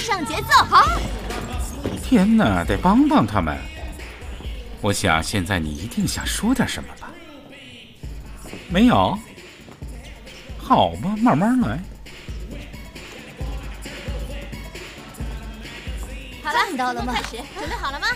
上节奏。好。 天哪，得帮帮他们。我想现在你一定想说点什么吧？没有？好吧，慢慢来。 好了，看到了吗？开始，准备好了吗？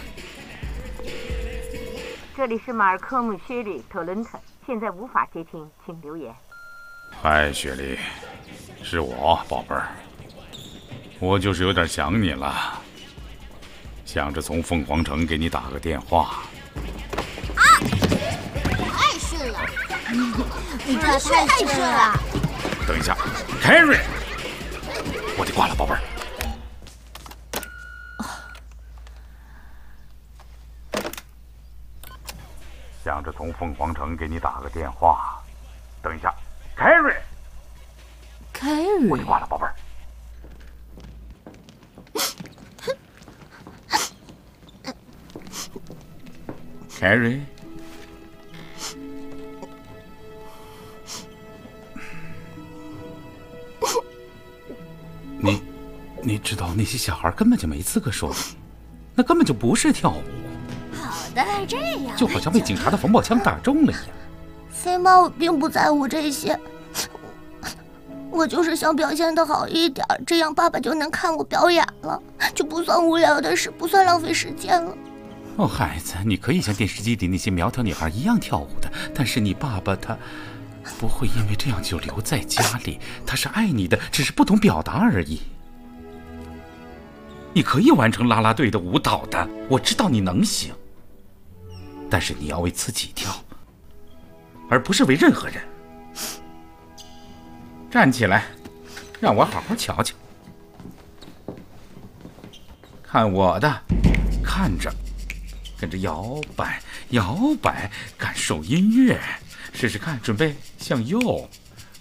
这里是马尔科姆·薛里·特伦特，现在无法接听，请留言。 嗨，雪莉，是我，宝贝儿。我就是有点想你了，想着从凤凰城给你打个电话。 啊！太顺了，你这太顺了。 等一下 ，Carrie， 我得挂了，宝贝儿。想着从凤凰城给你打个电话。等一下 ，Carrie， 我得挂了，宝贝儿。Carrie， 你知道那些小孩根本就没资格说你，那根本就不是跳舞。 好的，这样就好像被警察的防爆枪打中了一样。 飞猫，我并不在乎这些，我就是想表现得好一点，这样爸爸就能看我表演了，就不算无聊的事，不算浪费时间了。 哦，孩子，你可以像电视机里那些苗条女孩一样跳舞的，但是你爸爸他不会因为这样就留在家里，他是爱你的，只是不懂表达而已。你可以完成啦啦队的舞蹈的，我知道你能行，但是你要为自己跳，而不是为任何人。站起来，让我好好瞧瞧。看我的，看着，跟着摇摆摇摆，感受音乐。试试看，准备向右。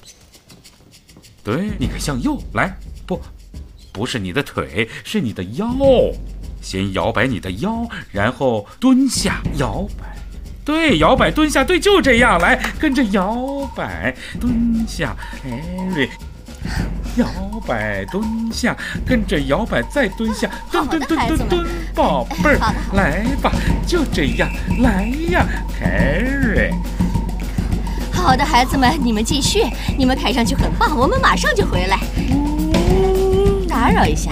对，你可以向右来，不是你的腿，是你的腰。先摇摆你的腰，然后蹲下摇摆。对，摇摆蹲下，对，就这样，来跟着摇摆蹲下，哎，摇摆蹲下，跟着摇摆再蹲下，蹲，宝贝儿，来吧，就这样，来呀 ，Carrie。 好的，孩子们，你们继续，你们看上去很棒，我们马上就回来。打扰一下。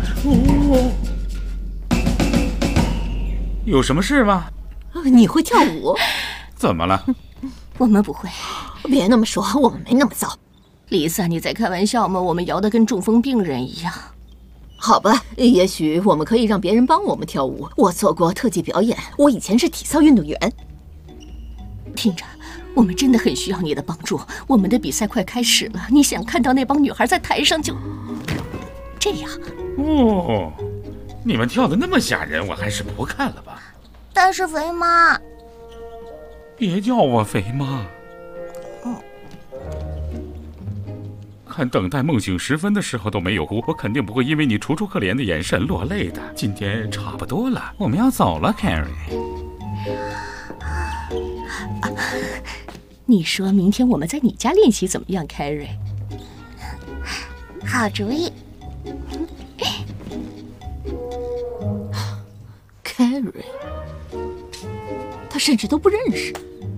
有什么事吗？ 你会跳舞？ 怎么了？ 我们不会。 别那么说，我们没那么糟。 丽萨，你在开玩笑吗？我们摇得跟中风病人一样。 好吧，也许我们可以让别人帮我们跳舞。我做过特技表演，我以前是体操运动员。 听着，我们真的很需要你的帮助。我们的比赛快开始了，你想看到那帮女孩在台上就这样。 哦，你们跳得那么吓人，我还是不看了吧。 但是肥妈， 别叫我肥妈。看《等待梦醒时分》的时候都没有哭，我肯定不会因为你楚楚可怜的眼神落泪的。今天差不多了，我们要走了 ，Carrie。 你说明天我们在你家练习怎么样 ，Carrie？ 好主意。 Carrie， 他甚至都不认识。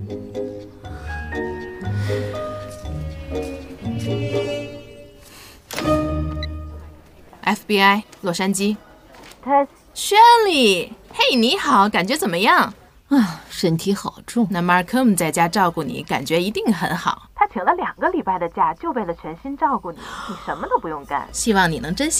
FBI 洛杉矶。 轩里，嘿，你好，感觉怎么样？ 啊，身体好重。 那 Markham 在家照顾你，感觉一定很好。 他请了2个礼拜的假，就为了全心照顾你，你什么都不用干。 希望你能珍惜